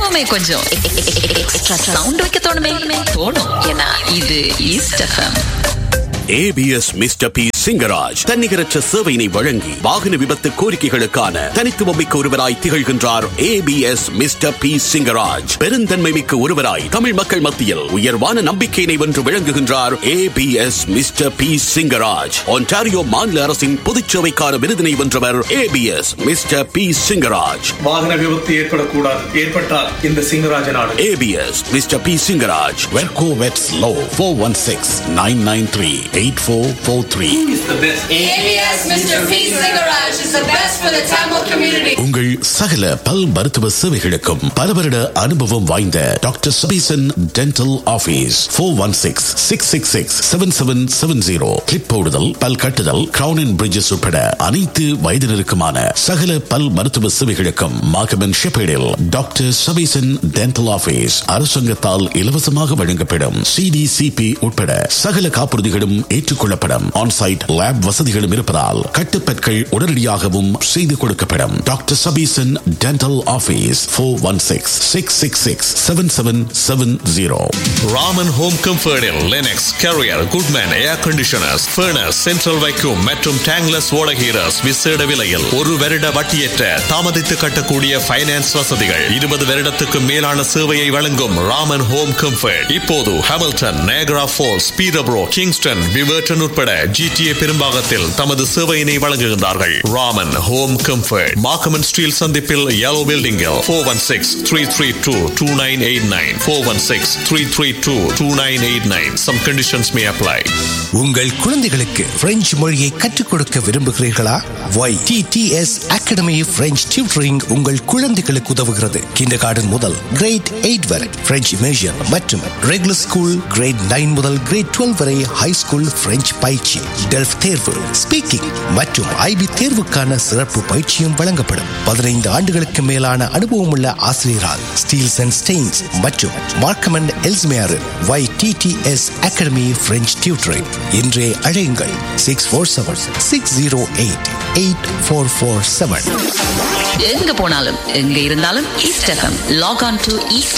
எப்பவுமே கொஞ்சம் extra sound வைக்க தோணுமே தோணும். ஏன்னா இது east FM. ABS mister B Singaraj தன்னிகரற்ற சேவையினை வழங்கி வாகன விபத்து கோரிக்கைகளுக்கான தனித்துவமிக்க ஒருவராய் திகழ்கின்றார். ABS மிஸ்டர் பி சிங்கராஜ் பெருந்தன்மை மிக்க ஒருவராய் தமிழ் மக்கள் மத்தியில் உயர்வான நம்பிக்கையினை வென்று விளங்குகின்றார். ABS mister B Singaraj Ontario மாநில அரசின் பொதுச்சேவைக்கான விருதினை வென்றவர். ABS mister B Singaraj. வாகன விபத்து ஏற்படக்கூடாது, ஏற்பட்டால் இந்த சிங்கராஜ நாடு. ABS mister B Singaraj. வெர்கோ வெட்ஸ் low 416-993-8443. Who is the best? ABS Mr. P. Singaraj is the best for the Tamil community. உங்கள் சகல பல் மருத்துவ சேவைகளுக்கும் பல வருட அனுபவம் வாய்ந்த doctor Sabesan dental office 416-666-7770. Clip போடுதல், பல் கட்டுதல், கிரவுன் அண்ட் பிரிட்ஜஸ் உட்பட அனைத்து வயதினருக்குமான சகல பல் மருத்துவ சேவைகளுக்கும் மாகமன் ஷெப்பேடில் டாக்டர் சபீசன் டென்டல் ஆபீஸ் அரசாங்கத்தால் இலவசமாக வழங்கப்படும் CDCP உட்பட சகல காப்புறுதிகளும் ஏற்றுக்கொள்ளப்படும். ஆன்சைட் லேப் வசதிகளும் இருப்பதால் கட்டுப்பற்கள் உடனடியாகவும் செய்து கொடுக்கப்படும். Doctor Sabesan dental office 416-666-7770. Raman home கம்ஃபர்டில் Linux, carrier, Goodman ஏர் கண்டிஷனர்ஸ், ஃபர்னஸ், சென்ட்ரல் வைக்யூம் மற்றும் டேங்லஸ் ஓடகீரஸ் விசேட விலையில் 1 வருட வட்டியற்ற தாமதித்து கட்டக்கூடிய ஃபைனான்ஸ் வசதிகள். 20 வருடத்துக்கு மேலான சேவையை வழங்கும் ராமன் ஹோம் கம்ஃபர்ட் இப்போது ஹாமில்டன், நயகரா ஃபால்ஸ், பீரப்ரோ, கிங்ஸ்டன், விவர்டன் உட்பட GTA பெரும்பாகத்தில் தமது சேவையினை வழங்குகின்றார்கள். ராமன் ஹோம் கம்ஃபர்ட் மார்க்கமன் ஸ்டீல் சந்திப்பில் yellow building 416-332-2989 416-332-2989. Some conditions may apply. உங்கள் குழந்தைகளுக்கு பிரெஞ்சு மொழியை கற்றுக் கொடுக்க விரும்புகிறீர்களா? YTTS அகாடமி பிரெஞ்சு டியூட்டரிங் உங்கள் குழந்தைகளுக்கு உதவுகிறது. கிண்டர்கார்டன் முதல் கிரேட் 8 வரை பிரெஞ்சு இமர்ஷன் மற்றும் ரெகுலர் ஸ்கூல் கிரேட் 9 முதல் கிரேட் 12 வரை ஹை ஸ்கூல் பிரெஞ்சு பயிற்சி, டெல்ஃப் தேர்வு, ஸ்பீக்கிங் மற்றும் IB தேர்வுக்கான சிறப்பு பயிற்சியும் வழங்கப்படும். 15 ஆண்டுகளுக்கு மேலான அனுபவம் உள்ள ஆசிரியரால் ஸ்டீல்ஸ் அண்ட் ஸ்டெயின்ஸ் மற்றும் Markham and Ellesmere YTTS academy French tutoring. இன்றே அழையுங்கள் 647-608-8447. எங்க போனாலும் எங்க இருந்தாலும் east FM. Lock on to east